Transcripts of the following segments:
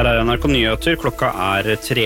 Her NRK Nyheter, klokka 3.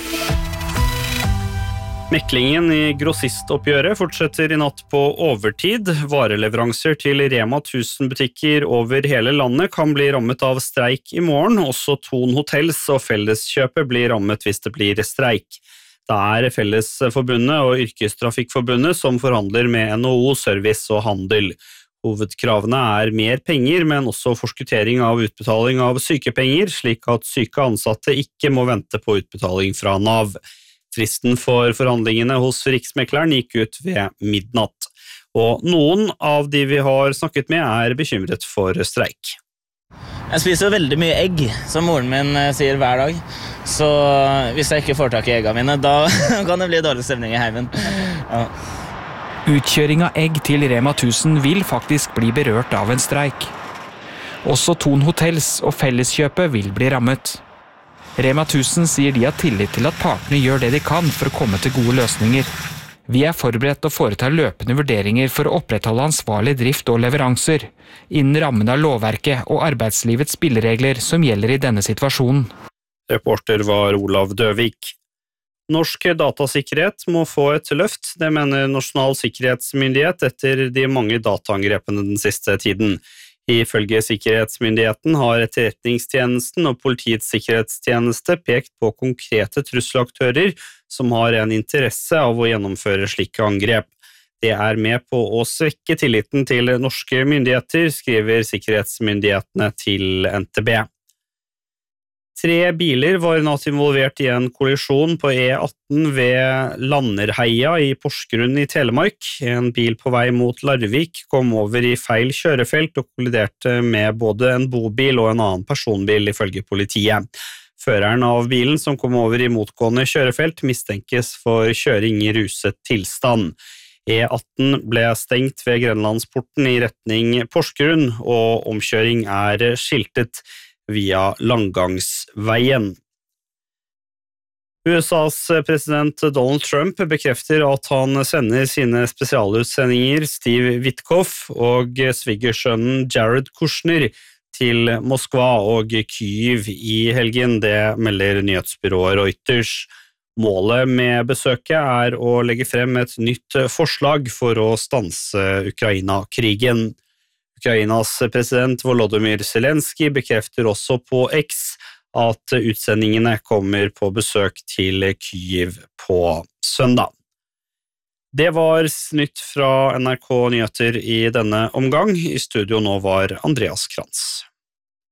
Meklingen i grossistoppgjøret fortsetter i natt på overtid. Vareleveranser til Rema 1000 butikker over hele landet kan bli rammet av streik i morgen. Også Thon Hotels og Felleskjøpet blir rammet hvis det blir streik. Det Fellesforbundet og Yrkestrafikkforbundet som forhandler med NHO Service og Handel. Hovedkravene mer penger, men også forskuttering av utbetaling av sykepenger, slik at syke ansatte ikke må vente på utbetaling fra NAV. Fristen for forhandlingene hos Riksmekleren gikk ut ved midnatt, og noen av de vi har snakket med bekymret for streik. Jeg spiser veldig mye egg, som moren min sier hver dag, så hvis jeg ikke får tak i eggene mine, da kan det bli dårlig stemning i heimen. Ja. Utkjøring av egg til Rema 1000 vil faktisk bli berørt av en streik. Også Thon Hotels og Felleskjøpet vil bli rammet. Rema 1000 sier de har tillit til at partene gjør det de kan for å komme til gode løsninger. Vi forberedt å foreta løpende vurderinger for å opprettholde ansvarlig drift og leveranser, innen rammen av lovverket og arbeidslivets spilleregler som gjelder i denne situasjonen. Reporter var Olav Døvik. Norsk datasikkerhet må få et løft, det mener Nasjonal sikkerhetsmyndighet etter de mange dataangrepene den siste tiden. Ifølge Sikkerhetsmyndigheten har Etterretningstjenesten og Politiets sikkerhetstjeneste pekt på konkrete trusselaktører som har en interesse av å gjennomføre slike angrep. Det med på å svekke tilliten til norske myndigheter, skriver sikkerhetsmyndighetene til NTB. 3 biler var natt involvert i en kollisjon på E18 ved Landerheia i Porsgrunn i Telemark. En bil på vei mot Larvik kom over i feil kjørefelt og kolliderte med både en bobil og en annen personbil ifølge politiet. Føreren av bilen som kom over i motgående kjørefelt mistenkes for kjøring i ruset tilstand. E18 ble stengt ved Grenlandsporten i retning Porsgrunn, og omkjøring skiltet via Langgangsveien. USAs president Donald Trump bekrefter at han sender sine spesialutsendinger Steve Witkoff og svigersønnen Jared Kushner til Moskva og Kyiv i helgen, det melder nyhetsbyrået Reuters. Målet med besøket å legge frem et nytt forslag for å stanse Ukraina-krigen. Ukrainas president Volodymyr Zelensky bekrefter også på X at utsendingene kommer på besøk til Kyiv på søndag. Det var nytt fra NRK Nyheter i denne omgang. I studio nå var Andreas Krantz.